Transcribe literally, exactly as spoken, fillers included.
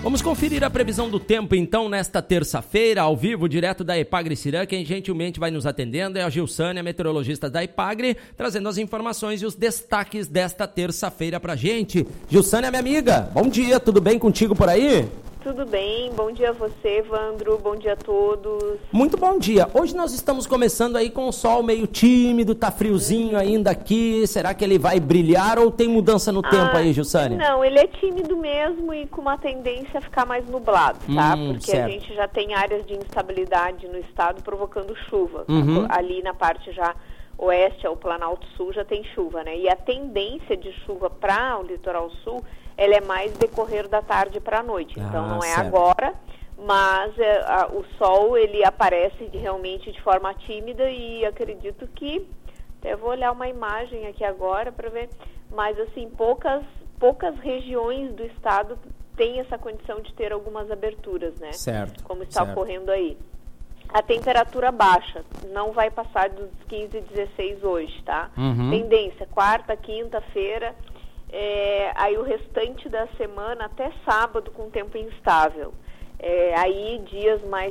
Vamos conferir a previsão do tempo, então, nesta terça-feira, ao vivo, direto da Epagre Cirã. Quem gentilmente vai nos atendendo é a Gilsânia, meteorologista da Epagre, trazendo as informações e os destaques desta terça-feira pra gente. Gilsânia, minha amiga, bom dia, tudo bem contigo por aí? Tudo bem, bom dia a você, Evandro, bom dia a todos. Muito bom dia. Hoje nós estamos começando aí com o sol meio tímido, tá friozinho ainda aqui. Será que ele vai brilhar ou tem mudança no ah, tempo aí, Gilsânia? Não, ele é tímido mesmo e com uma tendência a ficar mais nublado, tá? Hum, Porque certo. a gente já tem áreas de instabilidade no estado provocando chuva. Uhum. Ali na parte já oeste, ao Planalto Sul, já tem chuva, né? E a tendência de chuva para o litoral sul, ela é mais decorrer da tarde para a noite. Então, ah, não é certo. Agora, mas é, a, o sol, ele aparece de, realmente de forma tímida e acredito que, até vou olhar uma imagem aqui agora para ver, mas assim, poucas, poucas regiões do estado têm essa condição de ter algumas aberturas, né? Certo. Como está certo. ocorrendo aí. A temperatura baixa, não vai passar dos quinze, dezesseis hoje, tá? Uhum. Tendência, quarta, quinta-feira, é, aí o restante da semana até sábado com tempo instável. É, aí dias mais